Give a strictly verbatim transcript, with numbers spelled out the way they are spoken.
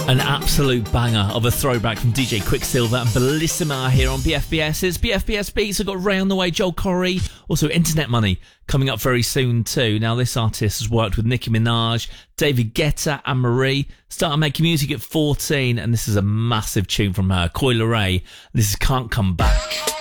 An absolute banger of a throwback from D J Quicksilver and Bellissima here on B F B S. It's B F B S Beats. I've got Ray on the way, Joel Corey, also Internet Money coming up very soon too. Now, this artist has worked with Nicki Minaj, David Guetta and Marie. Started making music at fourteen, and this is a massive tune from her, Coi Leray. This is Can't Come Back.